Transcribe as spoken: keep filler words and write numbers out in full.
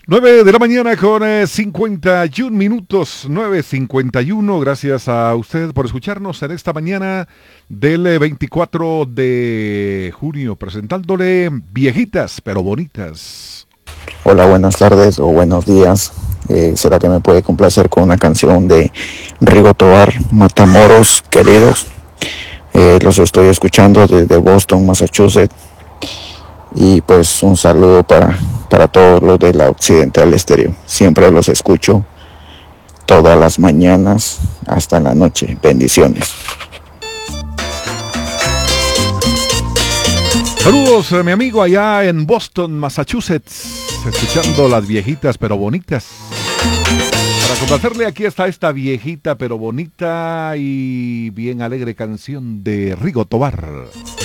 Nueve de la mañana con eh, cincuenta y un minutos, nueve cincuenta y uno. Gracias a usted por escucharnos en esta mañana del eh, veinticuatro de junio, presentándole viejitas pero bonitas. Hola, buenas tardes o buenos días. Eh, ¿Será que me puede complacer con una canción de Rigo Tobar, Matamoros queridos? Eh, los estoy escuchando desde Boston, Massachusetts. Y pues un saludo para, para todos los de la Occidental Estéreo. Siempre los escucho todas las mañanas hasta la noche. Bendiciones. Saludos, eh, mi amigo allá en Boston, Massachusetts, escuchando las viejitas pero bonitas. Para complacerle, aquí está esta viejita pero bonita y bien alegre canción de Rigo Tobar.